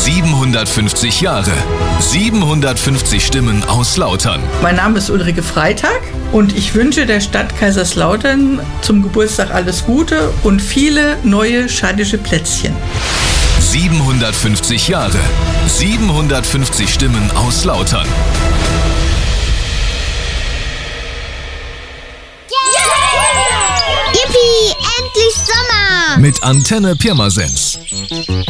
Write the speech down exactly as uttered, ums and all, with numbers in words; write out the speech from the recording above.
siebenhundertfünfzig Jahre. siebenhundertfünfzig Stimmen aus Lautern. Mein Name ist Ulrike Freitag und ich wünsche der Stadt Kaiserslautern zum Geburtstag alles Gute und viele neue scheidische Plätzchen. siebenhundertfünfzig Jahre. siebenhundertfünfzig Stimmen aus Lautern. Yippie, endlich Sommer! Mit Antenne Pirmasens.